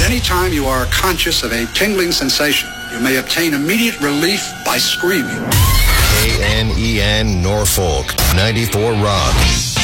Anytime you are conscious of a tingling sensation, you may obtain immediate relief by screaming. KNEN Norfolk, 94 Rock.